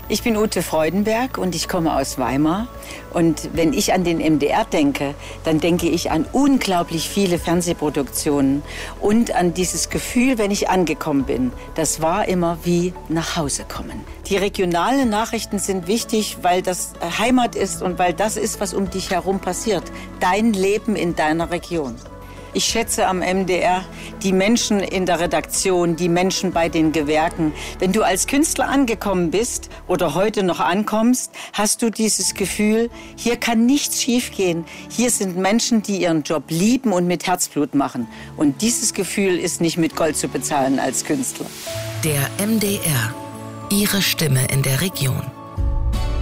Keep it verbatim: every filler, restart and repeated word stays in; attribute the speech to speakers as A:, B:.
A: Ich bin Ute Freudenberg und ich komme aus Weimar. Und wenn ich an den M D R denke, dann denke ich an unglaublich viele Fernsehproduktionen und an dieses Gefühl, wenn ich angekommen bin. Das war immer wie nach Hause kommen. Die regionalen Nachrichten sind wichtig, weil das Heimat ist und weil das ist, was um dich herum passiert. Dein Leben in deiner Region. Ich schätze am M D R die Menschen in der Redaktion, die Menschen bei den Gewerken. Wenn du als Künstler angekommen bist oder heute noch ankommst, hast du dieses Gefühl, hier kann nichts schiefgehen. Hier sind Menschen, die ihren Job lieben und mit Herzblut machen. Und dieses Gefühl ist nicht mit Gold zu bezahlen als Künstler.
B: Der M D R. Ihre Stimme in der Region.